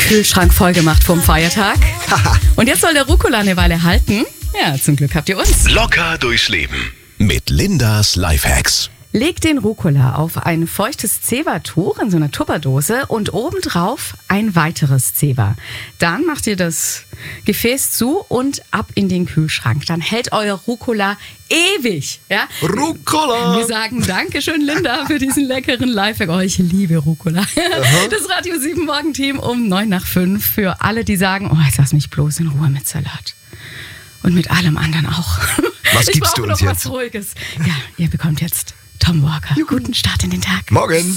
Kühlschrank vollgemacht vom Feiertag. Und jetzt soll der Rucola eine Weile halten. Ja, zum Glück habt ihr uns. Locker durchs Leben mit Lindas Lifehacks. Legt den Rucola auf ein feuchtes Zewa-Tuch in so einer Tupperdose und obendrauf ein weiteres Zewa. Dann macht ihr das Gefäß zu und ab in den Kühlschrank. Dann hält euer Rucola ewig. Ja? Rucola! Wir sagen Dankeschön, Linda, für diesen leckeren Lifehack. Oh, ich liebe Rucola. Das Radio 7 Morgenteam um 5:09 für alle, die sagen, oh, jetzt lass mich bloß in Ruhe mit Salat. Und mit allem anderen auch. Was gibst du uns ich brauche noch jetzt? was Ruhiges. Ja, ihr bekommt jetzt Tom Walker. Guten Start in den Tag. Morgen!